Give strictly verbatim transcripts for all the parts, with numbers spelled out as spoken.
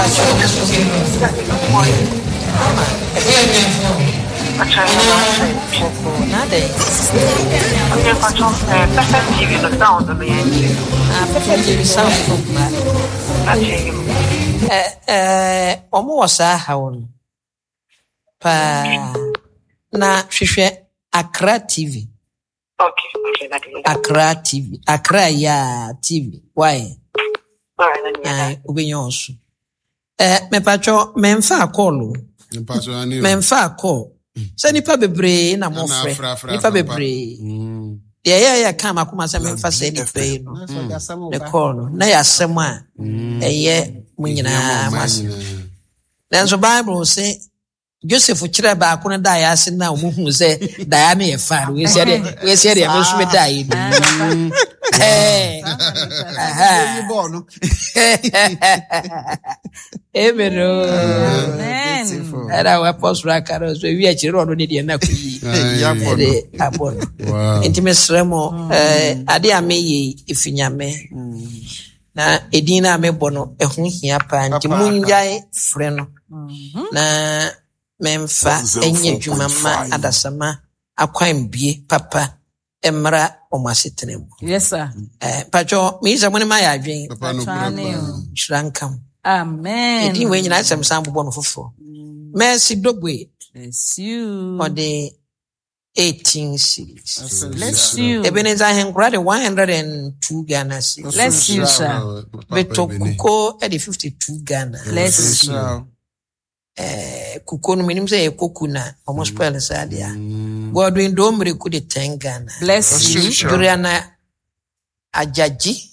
Nada. Onde faccio perfettivi no sound no yenti. Ah, perfettivi sound no ma. Achei. Eh eh, omo wasa hawo. Pa na hwehwe Accra T V. Okay, okay, that is. Accra T V. Accra ya T V. Why? All right, then. Eh, ubenyoso. Eh, me pacho memfa call. Me pacho ani. Memfa call. Se nipa bebre na mo frɛ. Nipa bebre. Mm. Yeah, yeah, yeah, come akoma se memfa se nipa yi no. The call no. Na ya asɛm a ɛyɛ mo nyinaa mas. Nanso Bible say Joseph kyerɛ baako no da ya ase na omuhu sɛ da ya na yɛ fa no. We say de, we say de me so me da yi. Eh. Aha. Amen. Amen. Era wa apostle akara so wi akire ono ne de na kuyi. Ede abon. Enti mesremo eh ade ameye ifinyame. Na edina amebo no ehu hia pa nti munjae frɛ no. Na memfa enye dwuma ma adasama akwan bie papa emra omasetenemu. Yes sir. Eh pacho me isa moni ma ya adwen. Papa no problem. Shrankam. Amen. Edi we nyina asem san bobo no fofo. Mercy Dogwe. Bless you. For the eighteen series. Bless you. Ebenezer Henkura the one hundred two Ghana series. Bless you, sir. Beto Kuko at the fifty-two Ghana. Bless you. Eh, Kuko no minim say Kuku na almost spell sadia. Godwin Domre ku the ten Ghana. Bless you. Duriana Ajaji.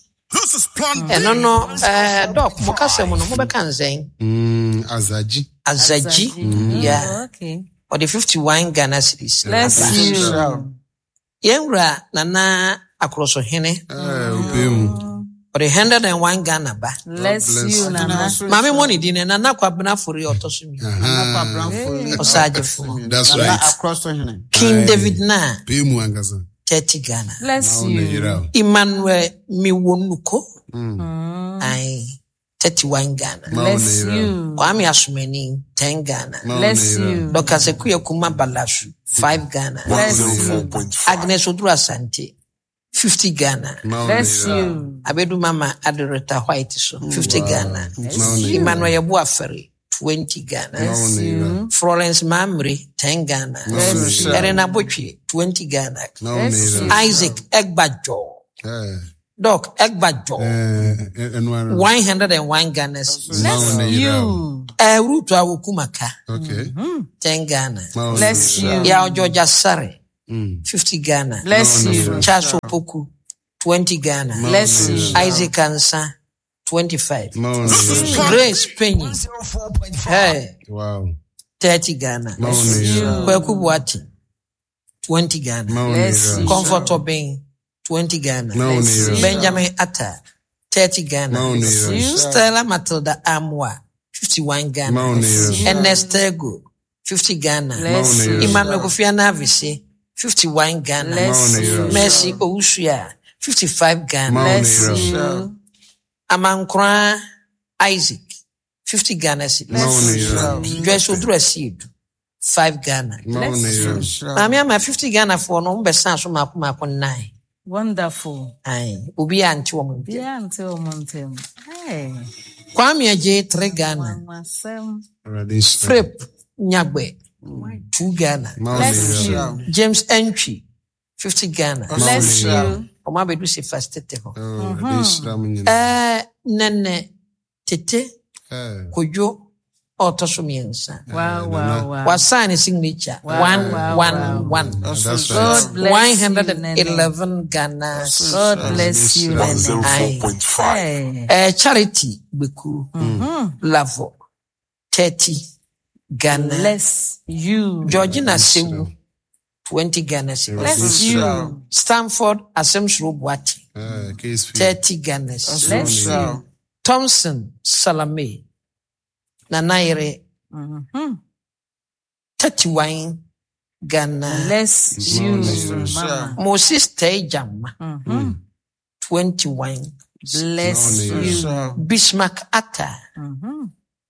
Eh no no eh doc mokase mo no mo be kan zen. Mm Azaji. Azaji. Yeah. Okay. Or the fifty-one Ghana series. Bless you. Yenra nana akroso hene. Eh obemu. Or the one hundred one Ghana ba. Bless you nana. Mami money dine nana kwabena fori otosumi. Nana kwabena fori. Osajefo. That's right. Akroso hene. King David na. Bemu angasa. thirty Ghana. Bless you. Emmanuel Miwonuko. Mm. Ai thirty-one Ghana. Bless you. Kwame Asumeni ten Ghana. Bless you. Doctor Sekuya Kuma Balashu five Ghana. Bless you. Agnes Odura Sante fifty Ghana. Bless you. Abedu Mama Adereta White so fifty Ghana. Emmanuel Yabu Aferi twenty Ghana. Bless you. Florence Mamri ten Ghana. Bless you. Erena Bochi twenty Ghana. Bless you. Isaac Egbajo. Eh. Doc Egbajo. Eh one hundred one Ghana. Bless you. Eh Ruto Awukumaka. Okay. ten Ghana. Bless you. Ya Georgia Sare. fifty Ghana. Bless you. Charles Opoku twenty Ghana. Bless you. Isaac Ansa twenty-five. Grace Penny. Hey. Wow. thirty Ghana. Kweku Buati twenty Ghana. Bless you. Comfort Obeng twenty Ghana. Benjamin Atta thirty Ghana. Stella Matilda Amwa fifty-one Ghana. Ernest Tego fifty Ghana. Emmanuel Kofiana Avise fifty-one Ghana. Mercy Ousuya fifty-five Ghana. Bless you. Amankra Isaac fifty Ghana. Joyce Odura Seed five Ghana. Mami ama fifty Ghana for no mbe san so mako mako nine. Wonderful. Ai, obi anti wo mo. Bi anti wo mo ntem. Hey. Kwame Aje three Ghana. Frip Nyagbe two Ghana. Bless you. James Entry fifty Ghana. Bless you. Oma bedu se fastete ho. Eh, nene tete kojo otosumiensa. Wow, wow, wow. Wasani signature one one one. God bless one hundred eleven Ghana. God bless you. one oh four point five. Eh, Charity Beku Lavo thirty Ghana. Bless you. Georgina Sewu twenty Ghana. Bless you. Stanford Asemsro Boati thirty Ghana. Bless you. Thompson Salame Nanaire thirty-one Ghana. Bless you. Mama. Moses Tejama twenty-one. Bless you. Bismarck Atta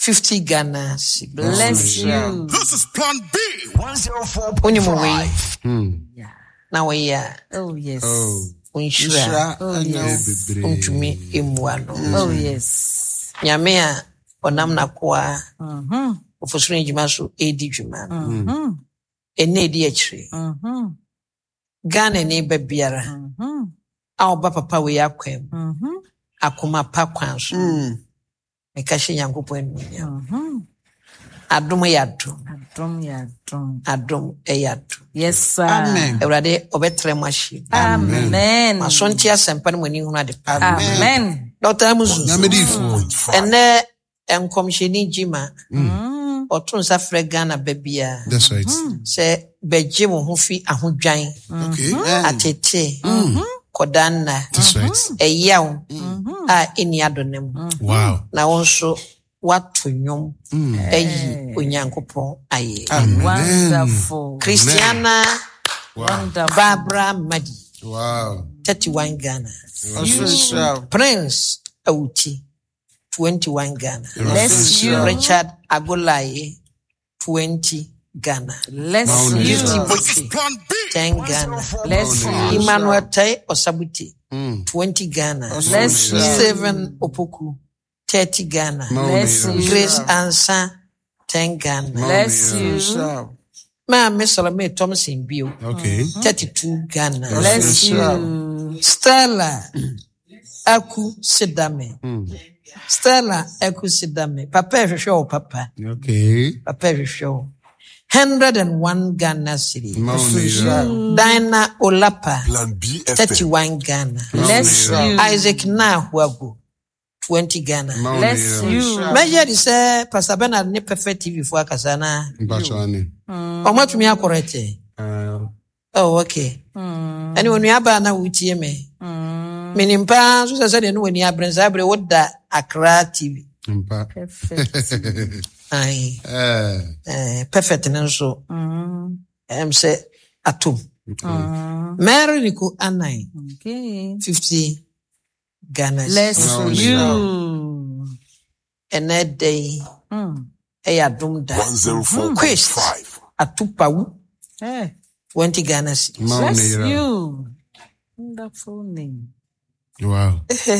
fifty Ghana cedis. Bless you. This is Plan B. one oh four point Only way. Hmm. Now we are. Oh, yes. Oh. Unshira. Oh, yes. Untumi imuano. Oh, yes. Nyame a onam na kwa. Mm-hmm. Ofosoro njima so edi dwuma. Mm-hmm. Ene edi akire. Mm-hmm. Ghana ne babiara. Mm-hmm. A oba papa we akwem. Mm-hmm. Akoma pa kwan so. Meka hye Nyankopɔn anuonyam. Mm-hmm. Adom ya adom. Adom ya adom. Adom ya adom. Yes, sir. Amen. Ewurade obetre mo ahye. Amen. Masonti asempa ne mani hunu ade pa. Amen. Doctor Amuzu. Namedifo. Ene enkomhyeni jima. Mm. Otun sa frɛ Ghana babia. That's right. Sɛ beje mo ho fi ahodwan. Okay. Atete. Kodanna. That's right. Eyaw. A eni adonem. Wow. Na wonso watu nyom. Eyi Onyankopɔn aye. Wonderful. Christiana Wonderful. Barbara Madi. Wow. thirty-one Ghana. You. Prince Awuti, twenty-one Ghana. Bless you. Richard Agolaye, twenty Ghana. Bless Mauna. you. Gifty Bochi, Plan B. ten Ghana. Bless you. Emmanuel Tai Osabuti, Mm. twenty Ghana. Bless you. Seven Opoku, thirty Ghana. Bless you. Grace Ansa, ten Ghana. Bless you. Ma Miss Salome Thompson Bio, Okay. thirty-two Ghana. Bless you. Stella Aku Sidame. Stella Aku Sidame. Papa ehwehwe papa. Okay. Papa ehwehwe one hundred and one Ghana cedi. Mauna. Dinah Olapa, Plan B F M. thirty-one Ghana. Bless you. Isaac Nahuago, twenty Ghana. Bless you. Measure the say Pastor Bernard ne perfect T V for akasana. Bachani. Omatumi akorete. Uh, Oh, okay. Ani wonu aba na wutie me. Menimpa so say no wani abrenza abre woda Accra T V. Mpa. Perfect. Ai. Eh. Eh perfect nso. Mm. Em say atom. Mm. Mary Nico Anai, Okay. fifty Ghana. Bless No, you. And that day, Mm. a adum da. one oh four point Quest, five. atupawu, Hey. twenty Ghana. Bless you. Wonderful name. Wow.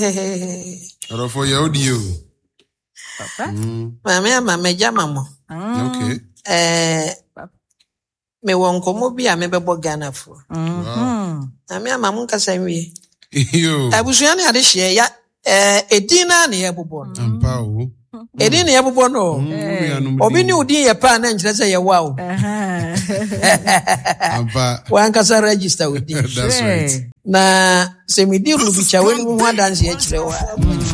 Oro for your audio. Papa. Mame mame jama mo. Mm. Okay. Eh, me won komo bi a me bebo Ghana fo. Mm-hmm. Mame ama mo nkasa nwie. Yo. Abusua ne ade hye ya eh edina ne yebobo no. Mpa o. Edina ne yebobo no. Obi ni udin ye pa na nkyerɛ sɛ ye wa o. Mpa. Wa nkasa register udin. That's right. Na se me di rubi cha we mu adanse ya kyerɛ wa.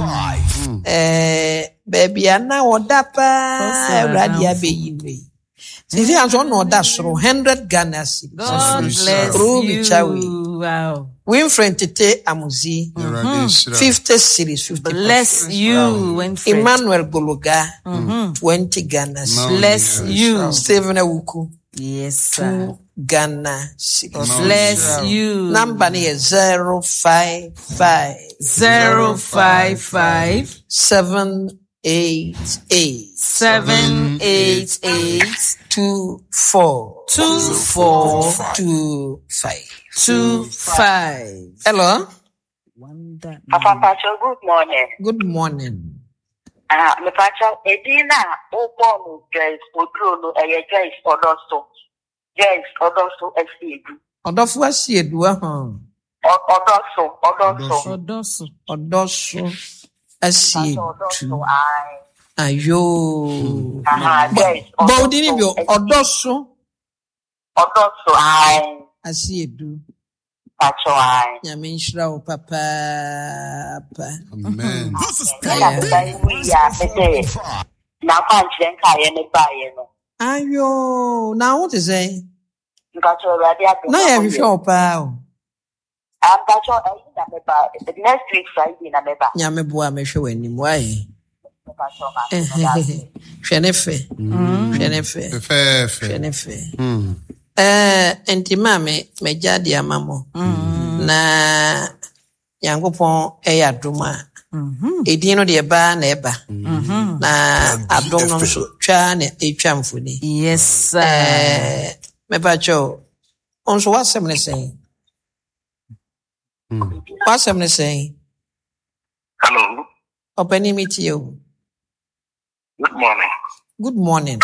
Eh baby ana oda pa Ewurade abeyi we. Sisi anso no oda soro one hundred Ghana cedis. God bless Ruby you. Chawi. Wow. Winfred Tete Amuzi, fifty cedis, fifty. Bless you, Winfred. Emmanuel Gologa, twenty Ghana cedis. Bless you. Stephen Awuku, Yes, sir. two Ghana cedis. Bless you. Number ni zero five five Zero five five seven eight eight seven eight eight two four two four two five. two five. Hello. Wonder. Papa Pacho, good morning. Good morning. Ah, me Pacho, Edina, Obo, Joyce, Odro, eh, Joyce, Odoso, Joyce, Odoso, Esiedu. Odofo asiedu ahụ. Odoso, Odoso. Odoso. Ọdọsụ asiedu. Odoso, I. Ayo. Aha, Joyce. Bọ̀ọ̀dì ni bi ọdọsụ Odoso, I. asiedu. Pacho, I. Nyame nhyira wo papaapa. Amen. This is Na Plan B. me we ya me dey. Na kwanche nka ye ne ba ye no. Ayo. Na wo te sɛ? Nka cho Awurade ade. Na yɛ hwehwɛ wo paa o. Am Pacho, eh, na me ba. Next week Friday na me ba. Nyame boa mehwɛ w'anim wae. Pacho, ma. Hwɛ ne fɛ. Hwɛ ne fɛ. Hwɛ Fefe. ne fɛ. Hmm. Eh, enti maame megya de ama mo. Na Nyankopɔn ɛyɛ adom a Edin no de ba na eba. Na adom no so twa na etwa mfoni. Yes sir. Eh me pa cho. Onso wasem ne sen. Wasem ne sen. Hello. Open meet you. Good morning. Good morning.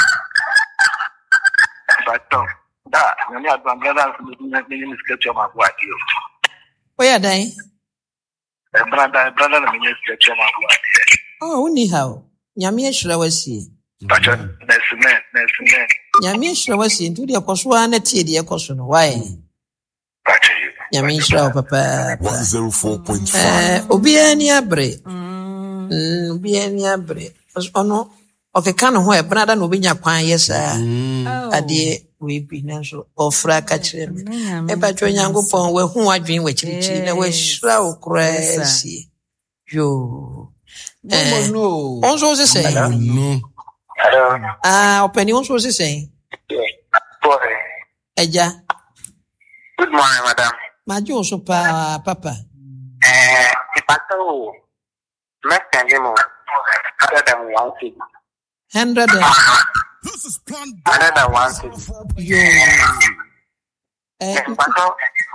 Doctor. Da, nyame adwan brother na me ni sketch ma kwa ti. Where dai? Eh brother, brother na me ni sketch ma kwa ti. Oh, uni how? Nyame ahira wasi. Doctor, next man, next man. Nyame ahira wasi ntu de koso na tie de koso no. Why? Doctor. Nyame ahira papa. one oh four point five. Eh, obi ani abre. Mm, obi ani abre. Ono okeka no ho e brother no obinya kwan yesa. Ade we bi na so ofra ka kire me. E ba twa Nyankopon we hu adwen we chirichiri na we hira okra si. Yo. Eh, No. onso se say. No. Hello. Ah, openi onso se say. Boy. Eja. Good morning, madam. Majo so pa papa. Eh, ipato. Messenger mo. Other than one thing. Hundred. This is plan B. Other than one thing. Yo. Eh, Ipato.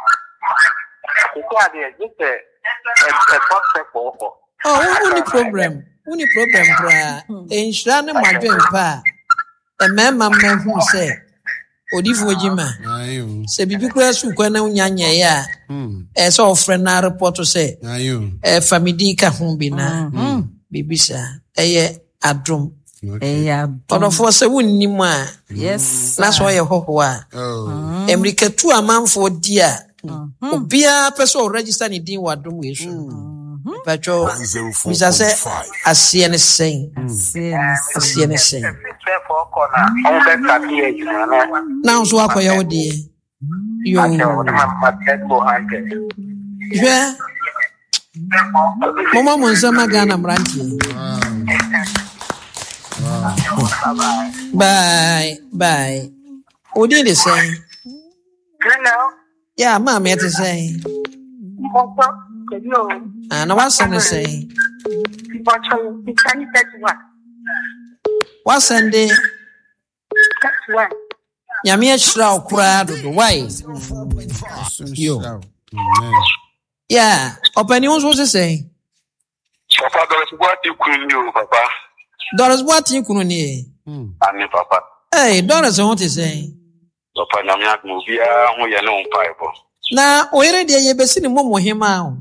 Iko ade just a a box for. oh, uni problem. Uni problem pra. Enhira ne madwen pa. E mema mahu se. Odifo jima. Ayo. Se bibi kura su kwa na unyanya ya. E so ofre na report se. Ayo. E family ka ho bi na. Bibi sa. Eye adom. Yeah. Odofo se wonni mu a. Yes. Na so ye hoho a. Oh. America tu amanfo dia. Obia person register ni din wadom we so. Pacho one oh four bisa se point five. asie ne sen. Yes. Asie ne sen. For corner. On the cafe, you know. Na so akoya odie. Yo. Yeah. Mama Monsama Ghana Mranti. Bye. Bye. What did they say? Hello. Yeah, Mama, what to say? And what's to say? What's Sunday? That's one. Yamia Shroud crowd of the way. Yo. Amen. Yeah. Open news was to say. Papa, that's what you could do, Papa. Dollars what you couldn't hear. I mean, Papa. Hey, dollars I want to say. Papa, I'm not moving. I'm going to Bible. Now, where did you be seen Momo him out?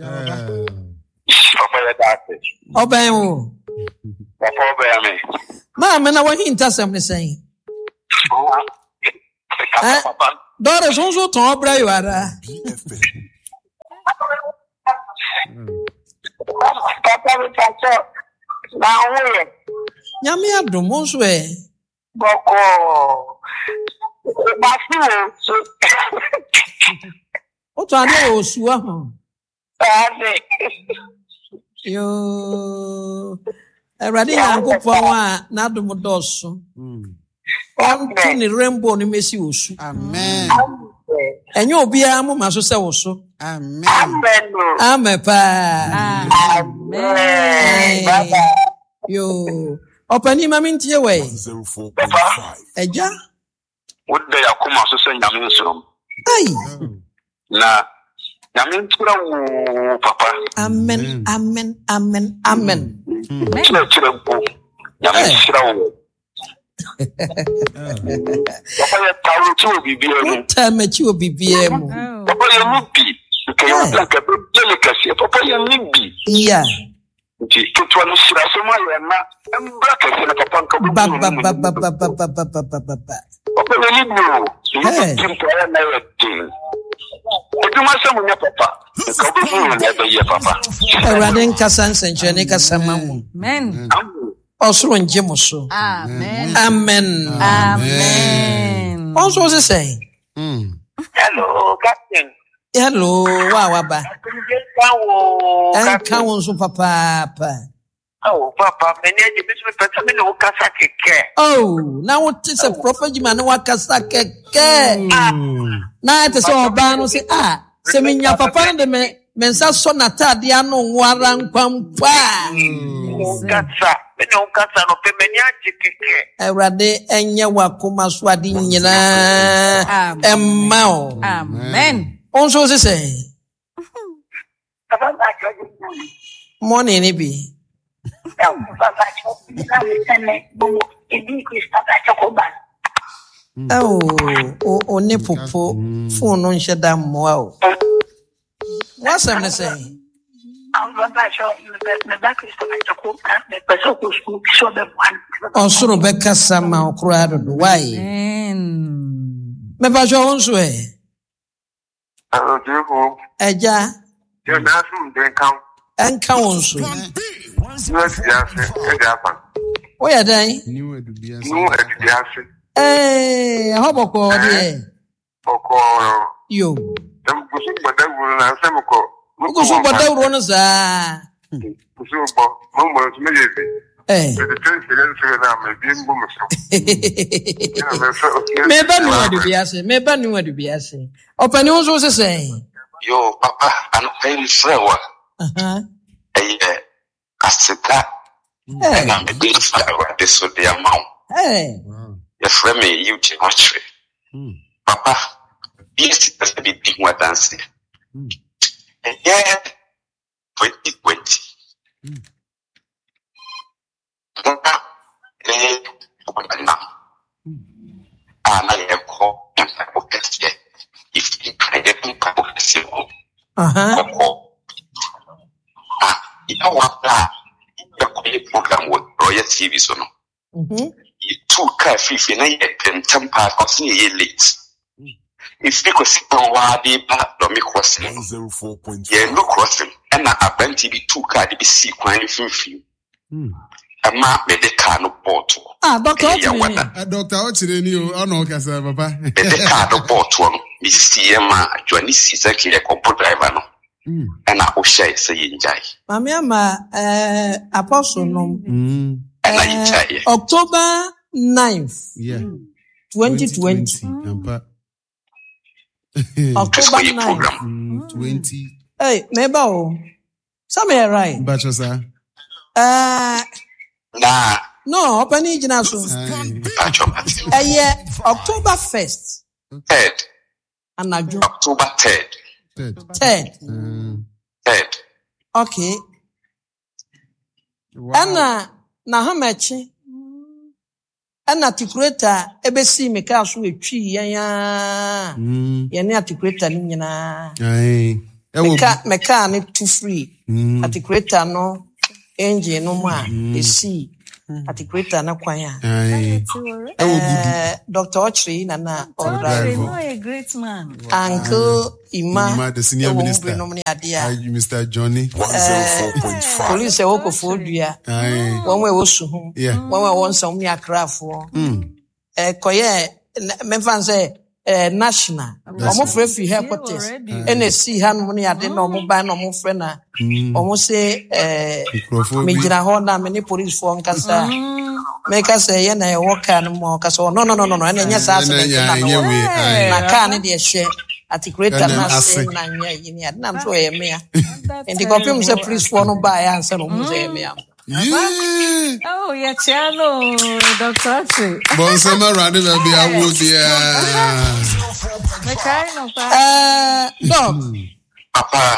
Papa, that's it. Open. Papa, bear me. Mamma, now what hint us something saying. Dollars also to obra you are. Papa, we can talk. Now, Yamia Dumoswe. Boko. What are you, Sua? Yo. A radiant go for not the Modoso. On Tony Rainbow, you may see us. Amen. And you'll be a mama so. Amen. I'm a pa. Amen. Yo. Open him into your way. one oh four point five. A ja? What day I come out to send Yamin Sum? Aye. Na Yamin Sum, Papa. Amen. Amen. Amen. Amen. Yamin Sum. Papa, you're told to be beer. Time at you be B M. Papa, you're nippy. Okay, you're like a delicacy. Papa, you're nippy. Yeah. To one Sirasoma, and brackets in a papa. Ba ba ba ba ba ba ba ba ba ba ba ba. Papa, you need no. You need to never do. What do you want some papa? Never year, Papa. A radin Cassans and Jenica Samam. Amen. Also in Jimoso. Amen. Amen. Amen. Also, was the same. Hello, Captain. Hello, Wawaba. And counts of Papa. Oh, Papa, many of you better me no Kasaki care. Oh, now what is a prophet man? What Kasake care? Now it is all ban. Say, ah, Seminia Papa and the me mensa so na tade ano nwara nkwampa Ukasa, mene ukasa no pemeni ajikike. Awurade enye wakoma so ade nyina emma o Amen. onso se se Baba Jojo. morning ni bi Baba Jojo. Na sene bomo ebi Christa Chakoba. oh o oni popo phone no nhye da mmoa o wasam ne se Baba Jojo, me ba Christa Chakoba, me peso ko school so be one. osoro beka sama okura do why Amen. me ba jo onso e Aro jiko, eja yo nasu ndenkan. enka onso Nuwa tiyase, ede apan. o ya dan New edubias. Nuwa tiyase, eh hoboko de oko, yo em kusu mbada wuru na nsem ko. ugusu boda uro no za Kusu bo, mo mo tume yezi. eh Ede tense len se na me bi mbo mo so. Ina me so. me ba nu adu biase me ba nu adu biase opani onso se se Yo, papa, ano pay frewa. aha Eh, asika. eh Na me bi frewa de so de amount. eh Wow. Ye frame me you to watch. Hmm. Papa, yes, that's a bit big more dancing. Hmm. Yeah, twenty twenty. Hmm. Papa, eh, now. Ah, na ye ko, na ko kesi. If you can get me ko kesi o. aha Ko. Ah, you know what? Ah, you ko ye program with Royal T V so no. mhm You two car fifi na ye pentem pa ko se ye late. If you ko sit on wa de ba do me crossing. one oh four point Ye five. no crossing. And na abenti bi two car de bi si kwan fifi. Hmm. Ama me de car no port. ah doctor Eh, ya otini wada. Ah, Doctor Ochireni o, ono kasa papa. Me de car no port no. Me see ma Johnny si exactly like compo driver no. Hmm. And na o share say njai. mami ama eh apostle no Hmm. And na eh, njai. October ninth Yeah. twenty twenty Nampa. October Christmas ninth program. Hmm. Twenty. hey meba o somewhere right Bachosa. uh Na no opani gina so Aye. Pacho Mati. eh October first Third. anajo October third. Third. third Uh, Third. okay wow. ana na hamachi ana tikureta ebesi meka so etwi yan ya Hmm. ye ne atikureta ni nyina Aye. Ewo. meka meka ne too free Hmm. atikureta no engine no mu a esi atikureta na kwan a Aye. Ewo gudu. eh Doctor Ochri na na Okay, odrive no, a great man. uncle Ima Ima, the senior ewo minister. mbre no mu ne ade a Aye, Mister Johnny. one oh four point five. police e wokofo dua Aye. won we wo su hu Yeah. won we won nsam ne akrafo Hmm. eh koye memfan say eh national omo frɛ fi headquarters ene si ha no ne ade na omo ban na omo frɛ na Hmm. omo say eh Microphone. me gyina hɔ na me ne police fo nkasa me ka say ye na ye wo car no mo ka so no no no no no ene nya sa Ene accident nya- na no nya wo. we, aye. na car ne de hye atikulata Ene na ase. say na nya yi ni ade na so ye me a enti kopim say police fo no ba ya ansa no mo say me a Yeah. Oh, yeah, Chalo, Doctor Chi. Bonsema rade baby awo dia. The kind of eh dog Papa.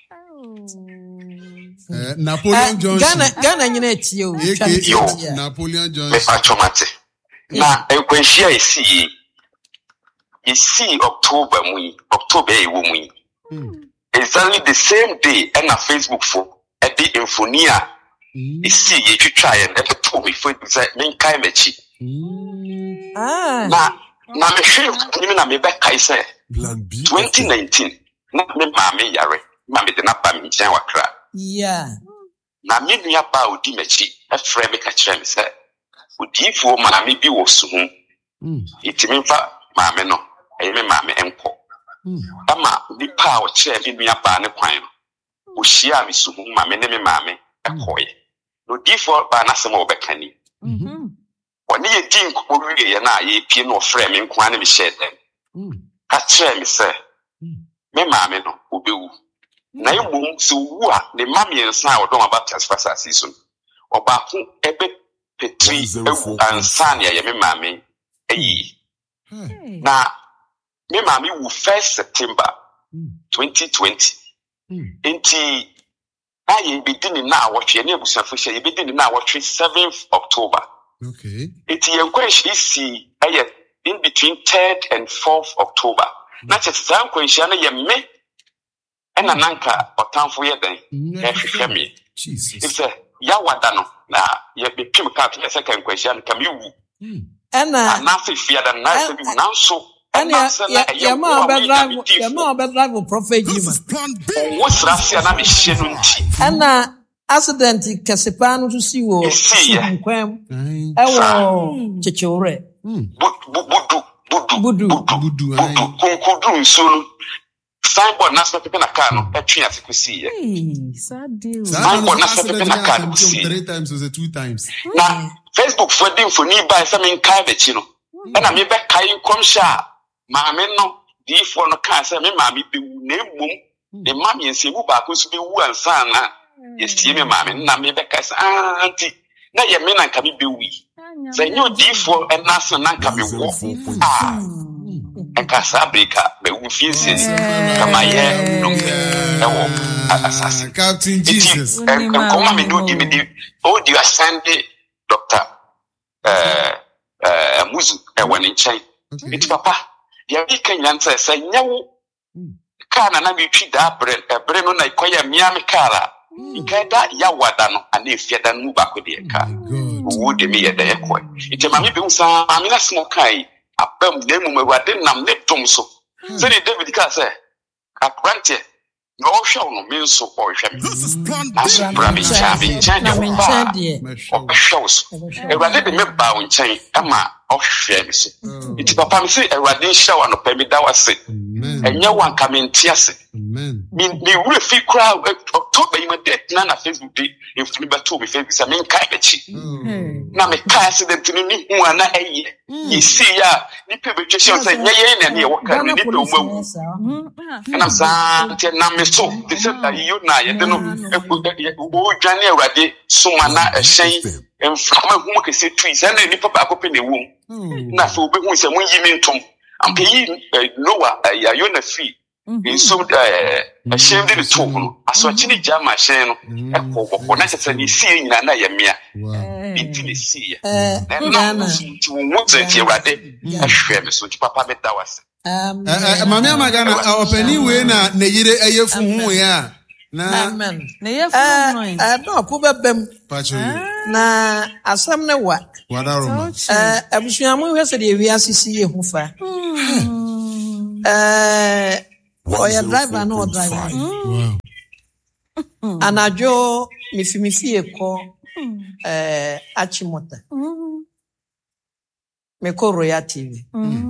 Eh, Napoleon eh, Johnson. Ghana Ghana nyina etie o twa ne A K tie A a. Napoleon Me Johnson. Pacho Mati. Na ekwenhia esi yi. Esi October mu yi. October e wo mu yi. Exactly the same day and na Facebook for e di infoni a esi yi twitwa ye e to me for say men kai mechi. ah Na na me hwe ni na me be kai say Plan B. twenty nineteen na me maame yare. Ma me de na ba me nkyɛn wakra. yeah Na me nua ba odi mechi e frɛ me ka kyerɛ me sɛ odiifo maame bi wɔ so ho. Itimi mfa maame no ɛyɛ me maame enko. Ama nipa a ɔkyerɛ me nua ba ne kwan no. Ohyia me so ho maame ne me maame ɛkɔɛ. No odiifo ba na sɛm a ɔbɛka ni. Ɔne yɛ di nkɔmɔ wie yɛ na yɛ pie no ɔfrɛ me nko ne me hyɛ dɛm. Ka kyerɛ me sɛ me maame no obewu. Na emu so wu a ne ma miensa a odom abaptize fasasi so. Obaako ebe petri ewu ansane ya me maame eyi. Na me maame wu first September twenty twenty. Enti aye beginning na awotwe na ebusafo hye beginning na awotwe seventh October. Okay. Enti yenkwanhye si aye in between third and fourth October. Na chesa nkwanhye na ye me ena nanka otamfo ye den e hwehwe me. Jesus. If say ya wada no na ye betwim ka to second nkwanhye na kamewu. Ena Na fi fiada na se bi nanso ena ya ma obedrive ya ma obedrive prophet jima. Wo srafia na me hye no nti. Ena accident kesepa no to si wo nkwam ewo chechewre. Budu budu Budu Budu. konkodu nso no signboard na pepe na car no etwe asekusi ye. Hey, sad deal. Signboard na pepe na car no si. Three times was it two times? Na Facebook for dem for ni buy say me kai be chi no. E na me be kai nkomhya maame no di for no kan say me maame be wu na emum de maame ense wu ba ko so be wu ansa na yesie me maame na me be kai say ah anti na ye me na nka me be wi. Say you di for and na so na nka me wo. Ah. Enka sabrika be wu fiesi kama ye no ewo asasi. Captain Jesus. And come me do di me di o di ascend doctor eh eh muzu e woni nchen. It papa ya bi kan yansa say nyawo kana na mi twi da bre bre no na ikoya mia me kara ikeda ya wada no ana efiada no ba ko de ka wo de mi ye da yakọ ite ma mi bi unsa ami na smo kai abam na emu mawade nam ne tom so se ni David ka say akrante no hwe no me nso o hwe me aso bra mi cha mi cha de o ba o hwe so ewade de me ba o nchen ama o hwe me so iti papa mi say ewade shower no pa mi da wase enye wan ka me ntiase Amen. mi mi wure fi kra October you dey na na Facebook dey if me beto me Facebook say me kai bechi na me kai accident ni ni hu ana eye yi si ya ni pe betwe say nye ye na ne woka ni pe o mawu na sa te na me so they say that you na ye de no o dwane awade suma na ehyen emframa hu mo kese tui say na ni papa akope na ewu na fe obe hu say mo yi me ntom ampe yi Noah ya yo na fi inso eh ehyen de to no aso chi ni jama hyen no ekoko na se ni si nyina na ye mea binti ni si ya na no ti wo ze ti awade ehwe me so ti papa be da wase Eh mama amagana opani we na ne yire eyefu hu ya na amen Na ye fu no. eh no ko bebem pacho na asam ne wa wadaroma eh abusuamu hwe se de wi asisi ye hu fa eh oya driver no driver wow anajo mifimifi eko eh achimota meko Royal T V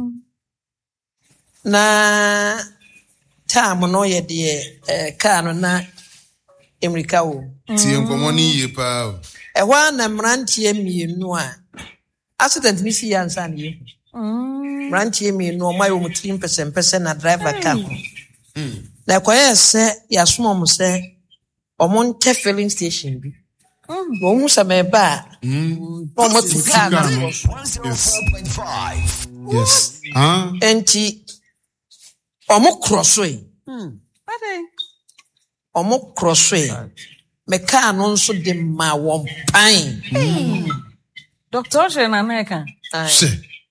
na time no ye de eh car no na America wo tie nkomo ni ye pa e wa na mrantie mienu a accident ni si yansa na ye mrantie mienu o mai o mutrim percent percent na driver car na koye se yasomo mo se omo nte filling station bi wo mu se me ba o mo tu car na yes yes ah enti omo crossoy Ade. omo crossoy me car no nso de ma won pan Doctor Shena Neka. se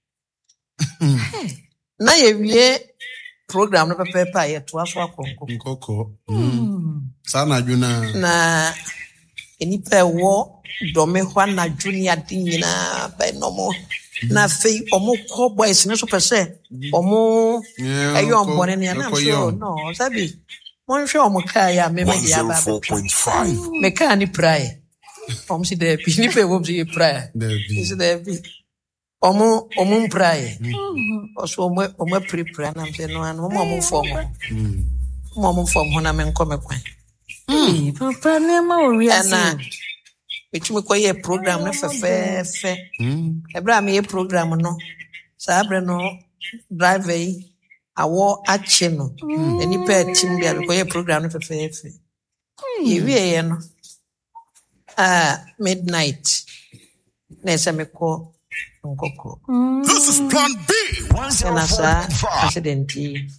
na ye wie program no pepepa ye to aso akonko nkoko sa na dwuna na enipa wo dome hwa na junior din nyina ba no mo na fei omo call boys ne so pese omo ayo ombone ne na so no sabi mon hwe omo kai ya me me dia ba four point five. me kai ni pray omo si de bi ni pe wo si pray David. si de bi omo omo pray oso omo omo pre pray na me no an omo omo form omo omo form ho na me nko me kwan Eh, papa ne ma ori na ase. metumi ko ye program no fefe fe ebra me ye program no sa bre no driver yi awo ache no enipa etim bia because ye program no fefefe ye wie no ah midnight na ese meko nkoko This is plan B. one zero na four sa point five. accident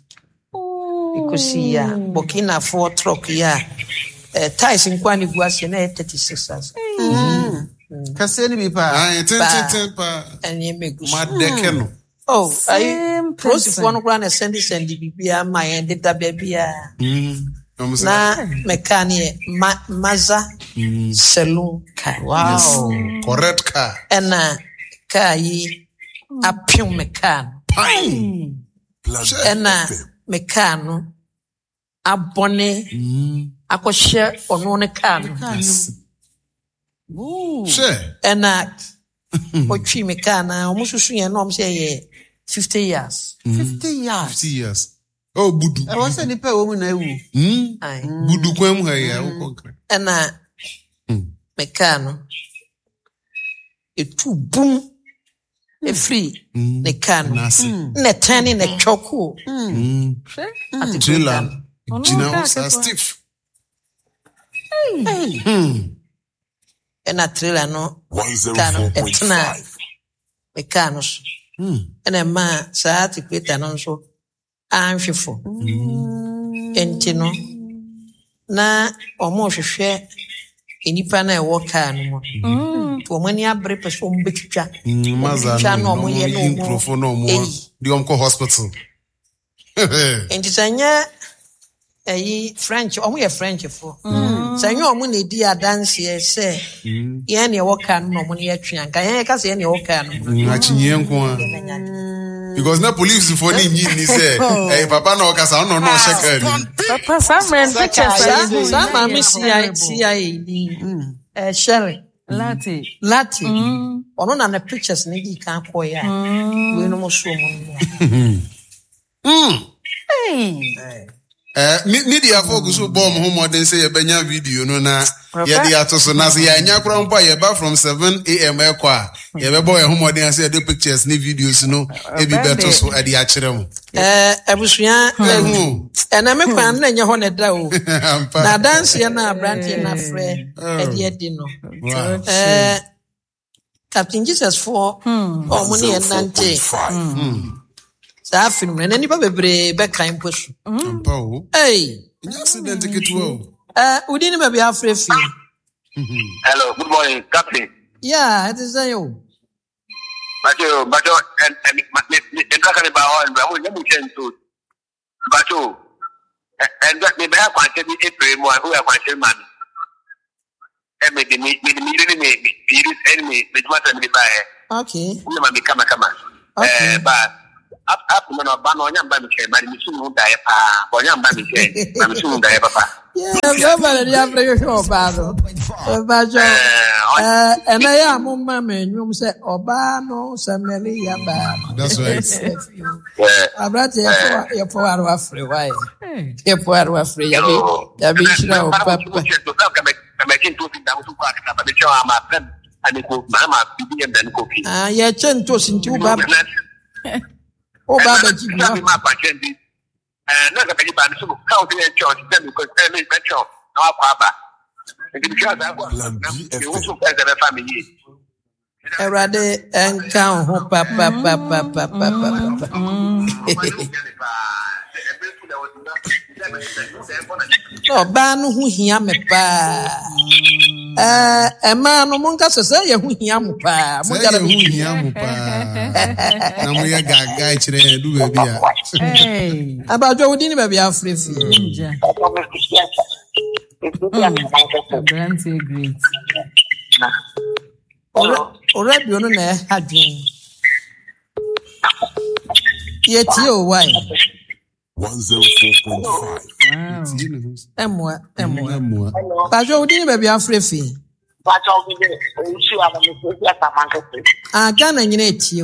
ikosi ya Burkina for truck ya eh ties nkwani guase na thirty-six as Kase ni bi pa. Ai ten ten ten pa. enye megusi Ma deke no. oh ai prosifo no kwa na send send bibia ma yen data bibia Mm. na mechanic ma, maza Mm. saloon car Wow. Yes. Correct car. ena car yi apim mekan Pine. ena mekan no abone Mm. akohye ono ne car no Yes. Sure. ena otwi mekan na omususu yen no omse ye fifty years fifty years. fifty years. Oh, budu. I was any pay woman I will. Hmm. ai Budu kwem ha ya wo konkre. ena Mm. mekan no etu boom e free Mm. ne car no Nasi. ne tani ne choko Mm. ati Trailer. Ono Gina ka was ketewa. stiff. hey Hmm. ena trailer no one zero car no four point etna five. me car no so Hmm. ena ma saa tikweta no so anhwefo enti no na omo hwehwe enipa na ewo car no mo to omo ni abre peso omo betwitwa Mm, Maza Betwitwa no. na omo ye no omo Microphone no mo. eyi. Di omko hospital. enti sanya eyi French omo ye French fo sanya omo na di adanse e se Mm. ye na ewo car no omo na ye twa nka ye ka se ye na ewo car no Achinye nko a. Because na police for ni nyi ni say, eh papa na okasa no no sheka ni. Papa, some men pictures Sa are sa ma mi C I C I D eh Sherry Lati. Lati ono na na pictures ni di kan ko ya we no mo so mo Mm. Hey. Eh ni ni dia focus so bomb ho modern say e benya video no na ye dia to so na say ya nya kura mpa ye ba from seven a m e kwa ye be boy ho modern say the pictures ni videos no e bi beto so e dia kire mo. eh abusua Eh. ena me kwan na nya ho ne da o Ampa. na dance ya na branch na frɛ e di edi no Wow. eh Captain Jesus for o mo ne nante sa film na nipa bebre be kan posu Ampa o. hey Nya accident ketu o. eh udi ni me be afre fi Hello, good morning, Captain. yeah it is you Bacho, bacho, and and me me ndaka ni ba on, ba mo nyamu chento. Bacho, and that me ba kwa chedi April mo, who ya kwa chedi man. E me de me me me ni me virus enemy, me juma me ba e. okay Ni ma me kama kama. Okay. Eh ba up up no no ba no nyamba me che, ba mi sunu da e pa. Bo nyamba me che, ba mi sunu da e papa. yeah gaba le afre yo oba no oba jo eh ena ya mumma me nyum se oba no sameli ya ba That's right. Eh. abrate ya fo ya fo aru afre why Hey. ya fo aru afre ya bi ya bi chira o papa ah ya chento sinti u baba o baba ji bi erade enka ho papa papa papa papa oba no hu hia me pa eh ema no monka sese ye hu hia mo pa mo Say jara you bi hia mo pa. Na mo ye gaga kire du ba bia. Hey. abajo wodi ni ba bia afre fi Ninja. Abrante great. ora bi ono na ha dwen ye ti o why one zero four point five. Wow. emwa emwa Emwa. abajo wodi ni ba bia afre fi ah Ghana nyina eti o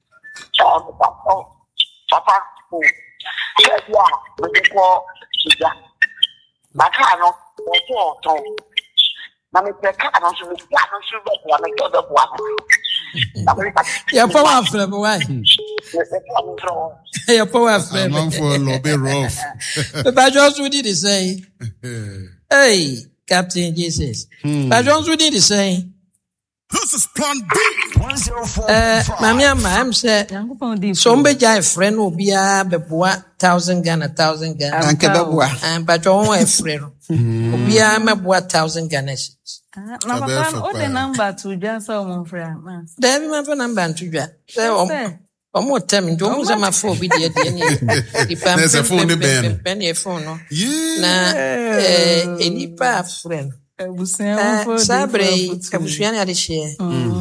Papa, yeah, we go to Bacano, or Tom. Mamma, the car, and so we got no sugar, one, I got the one. ya fa wa afre bo why Your power friend. I'm for a lobby rough. But Jones would did the same. Hey, Captain Jesus. But Jones would did the same. This is Plan B. one zero four Uh, Mammy, I'm said, some be jai friend will be a beboa thousand Ghana, thousand Ghana. Anke beboa. And but your own friend will be a meboa thousand Ghana. Na papa, what the number to just so mon friend? There be my phone number to you. Say, or more time, don't say my phone be the There's a phone, the Ben. Penny phone, no. Yeah. Na, eh, any pa friend. Sabre, Kabusiani had a share.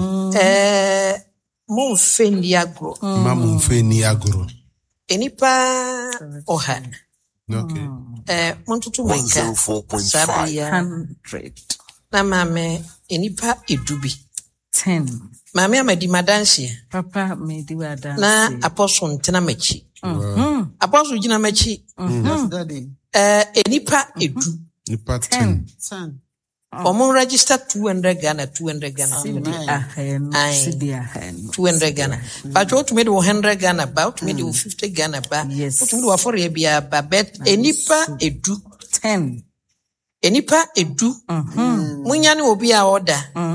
Eh, Mon Fendiagro. Mamun Feniagro. Any pa or her. Okay. Eh, want to one make zero four point five. Sabria. Hundred. Na mame, any pa idubi. Ten. Mame, I'm a dimadansia. Papa me do a dance. Na apostle Tenamechi. Apostle Ginamechi. Yes, daddy. Eh, any pa edu. Nipa ten. Son. Omo register two hundred Ghana, two hundred Ghana. Ahen. Aye. Sidi ahen. two hundred Ghana. But what made one hundred Ghana, about made fifty Ghana, ba. Yes. What do for a bia, ba bet, enipa edu. Ten. Enipa edu. Munyani will be our order.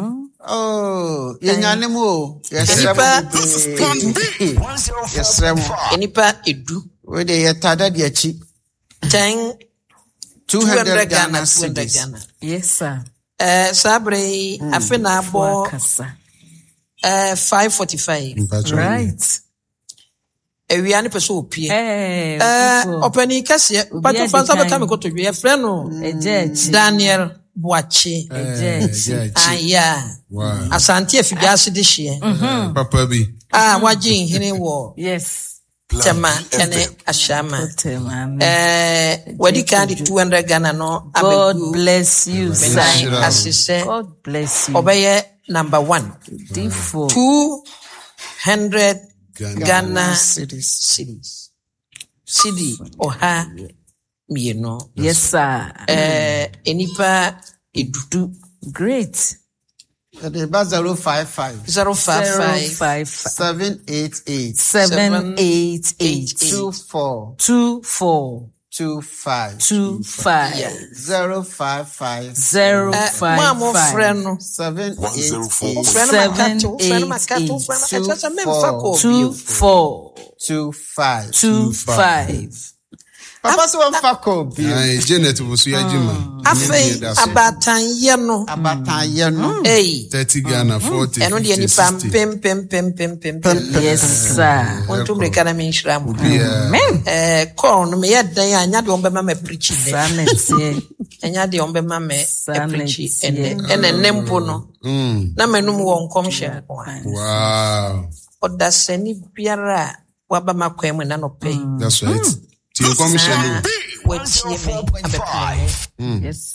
Oh, yenyanimo. Yes, Enipa Plan B. one zero four yes, Remo. enipa edu. Where they yatada the chi. Ten, Two two hundred hundred Ghana Ghana, two hundred cedis. Ghana. Yes, sir. Eh, Sabre, afena bo, Wakasa. eh, five forty-five. Right. Ewiani peso opie. Eh. Eh, people. openi kase, but Obi you fancy adi about kan. time go to your friend no. Ejechi. Daniel Boache. Ejechi. Aya. Wow. Asante afigase de hye. Papa B. Ah, waje hene wo. Yes. Tema ene ashama. Amen. Eh, wadi kan di two hundred Ghana no God abegu. bless you, Sign sir. asise. God bless you. Obeye number one. Defo. two hundred Ghana. Ghana Cities. cities. City oha mieno. Yes, sir. Eh, enipa edudu. Great. The about zero five five. zero five Zero five five five Seven eight eight. seven eight eight Two four. two four Two five. two five Zero five five. zero Eh, five mamo five friend no. Seven one zero eight four eight. point Friend Seven, makato, friend eight, makato, eight, friend two, makato. Just memfa four, ko two bio. four Two five. two five. Papa so one fako bi. Aye, Janet was ya jima. Afei abatan no. Abatan ye no. Hey. thirty Ghana, forty, Eno de fifty, nipa sixty. pem pem pem pem pem pem. Yes, sir. Won't break na me nhira mo. Yeah. Eh, call no me yadan anya de ombe ma me preach de. Sanet. Anya de ombe ma me Sanet, preach yeah. ene ene nempo no. Mm. Na manum wo nkom hye. Wow. Oda sani biara waba makwan mu na no pay. That's right. Till come shall Watie me abepa. Yes.